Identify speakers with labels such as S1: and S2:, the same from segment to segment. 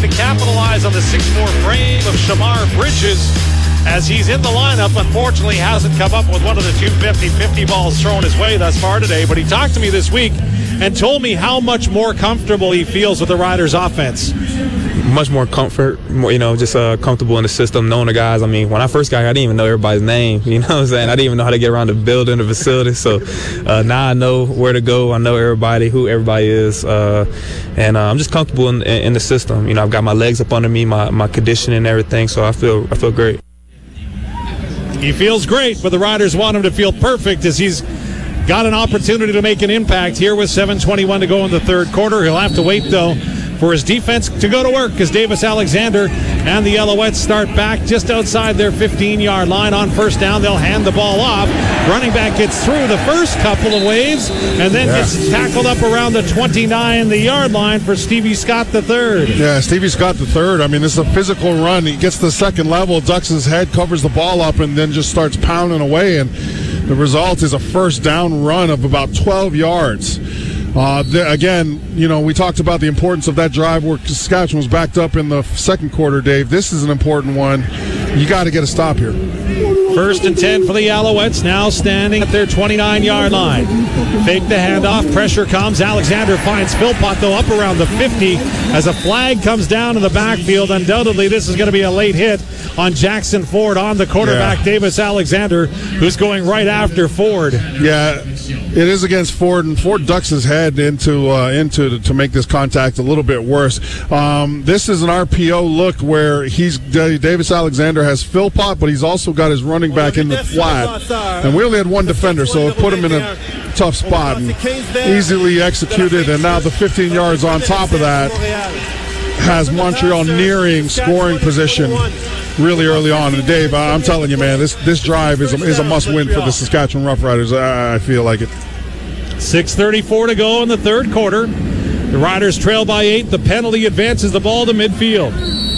S1: trying to capitalize on the 6'4 frame of Shamar Bridges as he's in the lineup. Unfortunately, hasn't come up with one of the 250 balls thrown his way thus far today. But he talked to me this week and told me how much more comfortable he feels with the Riders' offense.
S2: Much more comfort, more, just comfortable in the system, knowing the guys. I mean, when I first got here, I didn't even know everybody's name. You know what I'm saying? I didn't even know how to get around the building, the facility. So now I know where to go. I know everybody, who everybody is, and I'm just comfortable in the system. I've got my legs up under me, my conditioning and everything. So I feel great.
S1: He feels great, but the Riders want him to feel perfect as he's got an opportunity to make an impact here with 7:21 to go in the third quarter. He'll have to wait, though, for his defense to go to work as Davis Alexander and the Alouettes start back just outside their 15-yard line. On first down, they'll hand the ball off. Running back gets through the first couple of waves and then gets tackled up around the 29-yard line for Stevie Scott III.
S3: Yeah, Stevie Scott III. I mean, this is a physical run. He gets to the second level, ducks his head, covers the ball up, and then just starts pounding away. And the result is a first down run of about 12 yards. Again, we talked about the importance of that drive where Saskatchewan was backed up in the second quarter, Dave. This is an important one. You got to get a stop here.
S1: First and 10 for the Alouettes, now standing at their 29-yard line. Fake the handoff, pressure comes. Alexander finds Philpott, though, up around the 50 as a flag comes down in the backfield. Undoubtedly, this is going to be a late hit on Jackson Ford, on the quarterback, Davis Alexander, who's going right after Ford.
S3: Yeah, it is against Ford, and Ford ducks his head to make this contact a little bit worse. This is an RPO look where Davis Alexander has Philpott, but he's also got his running back in the flat. And we only had one defender, so it put him in a tough spot and easily executed. And now the 15 yards on top of that has Montreal nearing scoring position really early on. And Dave, I'm telling you, man, this drive is a must-win for the Saskatchewan Roughriders. I feel like it.
S1: 6:34 to go in the third quarter. The Riders trail by 8. The penalty advances the ball to midfield.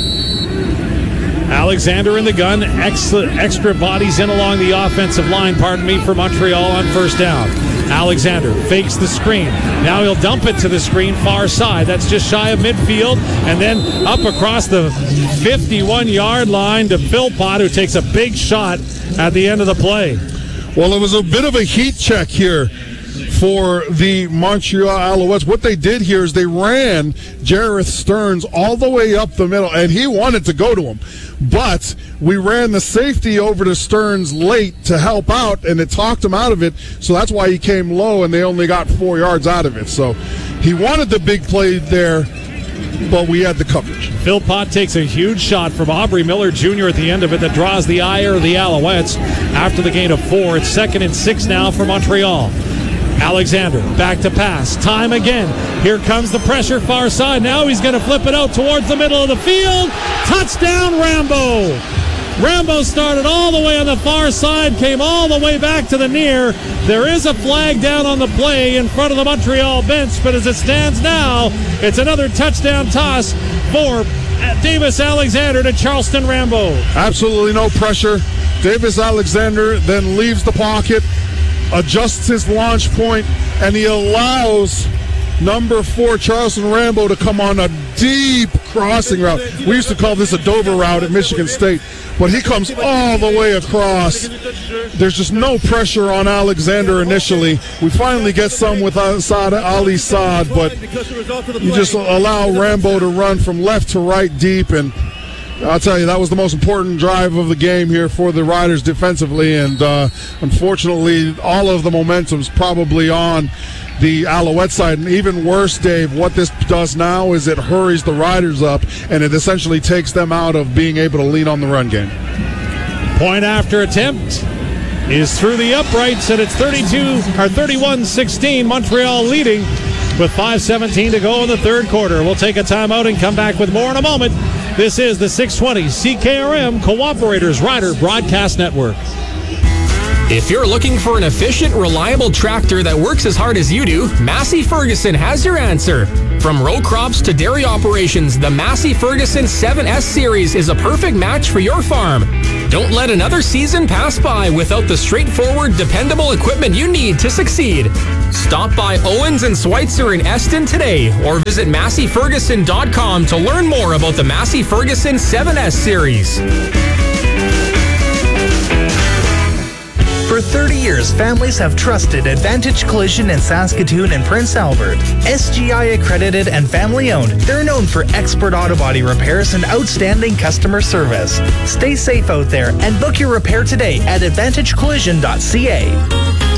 S1: Alexander in the gun. Extra bodies in along the offensive line, for Montreal on first down. Alexander fakes the screen. Now he'll dump it to the screen far side. That's just shy of midfield. And then up across the 51-yard line to Philpott, who takes a big shot at the end of the play.
S3: Well, it was a bit of a heat check here for the Montreal Alouettes. What they did here is they ran Jareth Stearns all the way up the middle, and he wanted to go to him. But we ran the safety over to Stearns late to help out, and it talked him out of it, so that's why he came low, and they only got 4 yards out of it. So he wanted the big play there, but we had the coverage.
S1: Philpott takes a huge shot from Aubrey Miller Jr. at the end of it that draws the ire of the Alouettes after the gain of 4. It's 2nd and 6 now for Montreal. Alexander back to pass. Time again. Here comes the pressure far side. Now he's going to flip it out towards the middle of the field. Touchdown, Rambo. Rambo started all the way on the far side, came all the way back to the near. There is a flag down on the play in front of the Montreal bench, but as it stands now, it's another touchdown toss for Davis Alexander to Charleston Rambo.
S3: Absolutely no pressure. Davis Alexander then leaves the pocket, adjusts his launch point, and he allows number 4 Charleston Rambo to come on a deep crossing route. We used to call this a Dover route at Michigan State, but he comes all the way across. There's just no pressure on Alexander initially. We finally get some with Ali Saad, but you just allow Rambo to run from left to right deep, and I'll tell you, that was the most important drive of the game here for the Riders defensively, and unfortunately, all of the momentum's probably on the Alouette side. And even worse, Dave, what this does now is it hurries the Riders up, and it essentially takes them out of being able to lean on the run game.
S1: Point after attempt is through the uprights, and it's 31-16, Montreal leading with 5:17 to go in the third quarter. We'll take a timeout and come back with more in a moment. This is the 620 CKRM Cooperators Rider Broadcast Network.
S4: If you're looking for an efficient, reliable tractor that works as hard as you do, Massey Ferguson has your answer. From row crops to dairy operations, the Massey Ferguson 7S Series is a perfect match for your farm. Don't let another season pass by without the straightforward, dependable equipment you need to succeed. Stop by Owens & Schweitzer in Eston today or visit MasseyFerguson.com to learn more about the Massey Ferguson 7S series.
S5: For 30 years, families have trusted Advantage Collision in Saskatoon and Prince Albert. SGI accredited and family owned, they're known for expert auto body repairs and outstanding customer service. Stay safe out there and book your repair today at AdvantageCollision.ca.